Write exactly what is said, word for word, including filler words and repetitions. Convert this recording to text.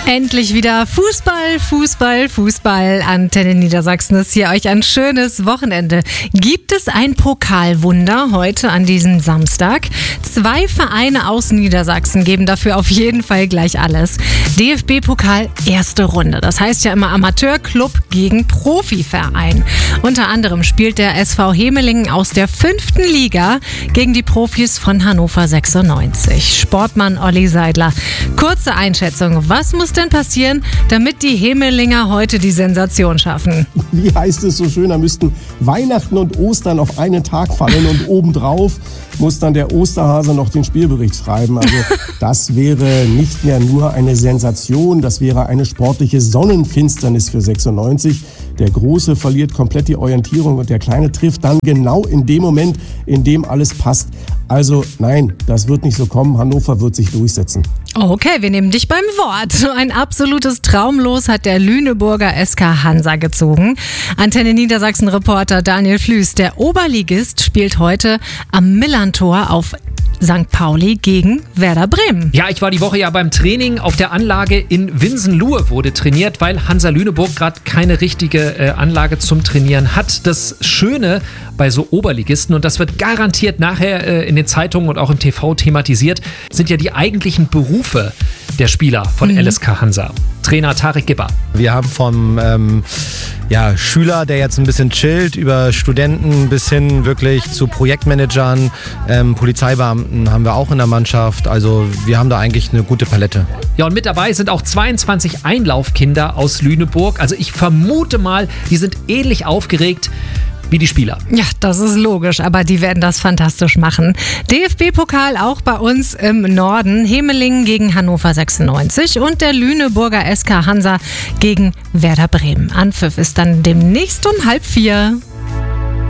Endlich wieder Fußball, Fußball, Fußball. Antenne Niedersachsen ist hier euch ein schönes Wochenende. Gibt es ein Pokalwunder heute an diesem Samstag? Zwei Vereine aus Niedersachsen geben dafür auf jeden Fall gleich alles. D F B-Pokal erste Runde. Das heißt ja immer Amateurclub gegen Profiverein. Unter anderem spielt der S V Hemelingen aus der fünften Liga gegen die Profis von Hannover sechsundneunzig. Sportmann Olli Seidler. Kurze Einschätzung. Was muss denn passieren, damit die Hemelinger heute die Sensation schaffen? Wie heißt es so schön, da müssten Weihnachten und Ostern auf einen Tag fallen und obendrauf muss dann der Osterhase noch den Spielbericht schreiben. Also das wäre nicht mehr nur eine Sensation, das wäre eine sportliche Sonnenfinsternis für sechsundneunzig. Der Große verliert komplett die Orientierung und der Kleine trifft dann genau in dem Moment, in dem alles passt. Also nein, das wird nicht so kommen. Hannover wird sich durchsetzen. Okay, wir nehmen dich beim Wort. Ein absolutes Traumlos hat der Lüneburger S K Hansa gezogen. Antenne Niedersachsen-Reporter Daniel Flüß, der Oberligist, spielt heute am Millantor auf Sankt Pauli gegen Werder Bremen. Ja, ich war die Woche ja beim Training auf der Anlage in Winsenluhe wurde trainiert, weil Hansa Lüneburg gerade keine richtige äh, Anlage zum Trainieren hat. Das Schöne bei so Oberligisten, und das wird garantiert nachher äh, in den Zeitungen und auch im T V thematisiert, sind ja die eigentlichen Berufe der Spieler von mhm. L S K Hansa. Trainer Tarek Gibber. Wir haben vom ähm, ja, Schüler, der jetzt ein bisschen chillt, über Studenten bis hin wirklich zu Projektmanagern, ähm, Polizeibeamten haben wir auch in der Mannschaft. Also wir haben da eigentlich eine gute Palette. Ja, und mit dabei sind auch zweiundzwanzig Einlaufkinder aus Lüneburg. Also ich vermute mal, die sind ähnlich aufgeregt wie die Spieler. Ja, das ist logisch, aber die werden das fantastisch machen. D F B-Pokal auch bei uns im Norden. Hemelingen gegen Hannover sechsundneunzig und der Lüneburger S K Hansa gegen Werder Bremen. Anpfiff ist dann demnächst um halb vier.